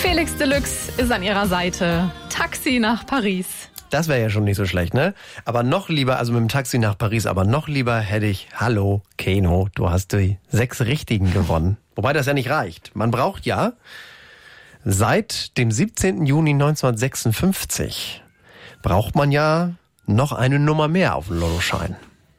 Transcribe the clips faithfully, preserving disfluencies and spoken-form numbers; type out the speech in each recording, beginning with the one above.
Felix Deluxe ist an ihrer Seite. Taxi nach Paris. Das wäre ja schon nicht so schlecht, ne? Aber noch lieber, also mit dem Taxi nach Paris, aber noch lieber hätte ich, hallo, Keno, du hast die sechs Richtigen gewonnen. Wobei das ja nicht reicht. Man braucht ja seit dem siebzehnten Juni neunzehnhundertsechsundfünfzig braucht man ja noch eine Nummer mehr auf dem Lottoschein.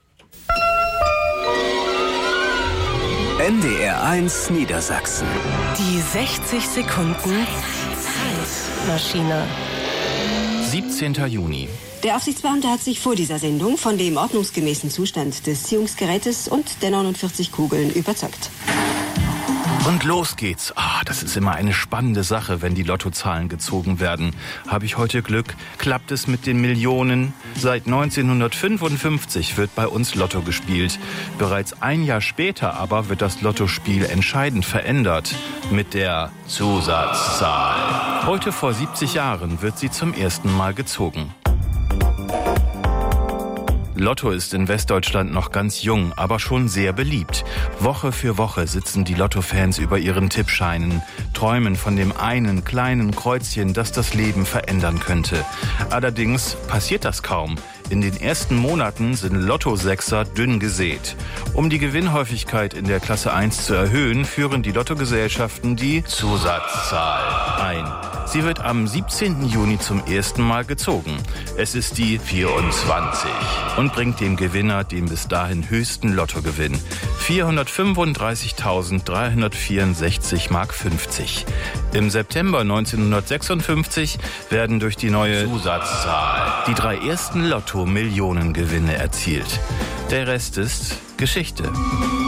N D R eins Niedersachsen. Die sechzig Sekunden Zeitmaschine. siebzehnten Juni. Der Aufsichtsbeamte hat sich vor dieser Sendung von dem ordnungsgemäßen Zustand des Ziehungsgerätes und der neunundvierzig Kugeln überzeugt. Und los geht's. Ah, das ist immer eine spannende Sache, wenn die Lottozahlen gezogen werden. Habe ich heute Glück? Klappt es mit den Millionen? Seit neunzehnhundertfünfundfünfzig wird bei uns Lotto gespielt. Bereits ein Jahr später aber wird das Lottospiel entscheidend verändert. Mit der Zusatzzahl. Heute vor siebzig Jahren wird sie zum ersten Mal gezogen. Lotto ist in Westdeutschland noch ganz jung, aber schon sehr beliebt. Woche für Woche sitzen die Lotto-Fans über ihren Tippscheinen, träumen von dem einen kleinen Kreuzchen, das das Leben verändern könnte. Allerdings passiert das kaum. In den ersten Monaten sind Lotto-Sechser dünn gesät. Um die Gewinnhäufigkeit in der Klasse eins zu erhöhen, führen die Lottogesellschaften die Zusatzzahl ein. Sie wird am siebzehnten Juni zum ersten Mal gezogen. Es ist die vierundzwanzig und bringt dem Gewinner den bis dahin höchsten Lottogewinn. vierhundertfünfunddreißigtausenddreihundertvierundsechzig Mark fünfzig. Im September neunzehnhundertsechsundfünfzig werden durch die neue Zusatzzahl die drei ersten Lotto-Millionengewinne erzielt. Der Rest ist Geschichte.